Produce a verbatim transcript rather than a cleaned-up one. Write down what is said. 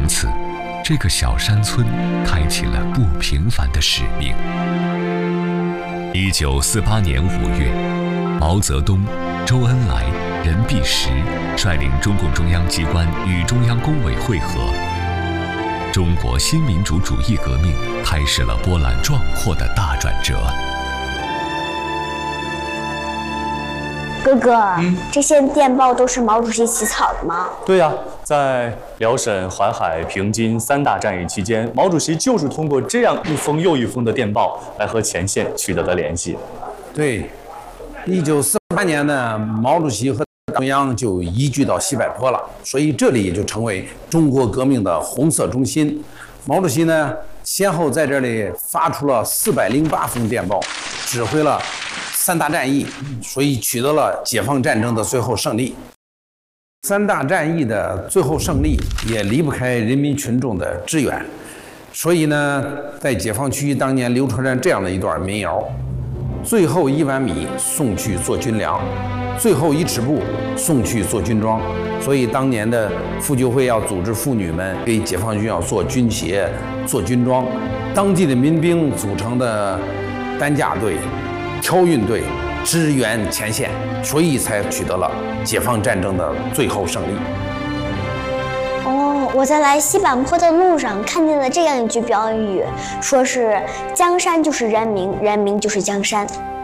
从此，这个小山村开启了不平凡的使命。一九四八年五月，毛泽东、周恩来、任弼时率领中共中央机关与中央工委会合，中国新民主主义革命开始了波澜壮阔的大转折。 哥哥，嗯、这些电报都是毛主席起草的吗？ 对呀、啊，在辽沈、淮海、平津三大战役期间，毛主席就是通过这样一封又一封的电报来和前线取得了联系。 对，一九四八年呢，毛主席和中央就移居到西柏坡了，所以这里就成为中国革命的红色中心。毛主席呢，先后在这里发出了四百零八封电报，指挥了三大战役，所以取得了解放战争的最后胜利。三大战役的最后胜利也离不开人民群众的支援，所以呢，在解放区当年流传着这样的一段民谣：最后一碗米送去做军粮，最后一尺布送去做军装。所以当年的妇救会要组织妇女们给解放军要做军鞋、做军装，当地的民兵组成的担架队、挑运队支援前线，所以才取得了解放战争的最后胜利。 哦，我在来西柏坡的路上看见了这样一句标语，说是江山就是人民，人民就是江山。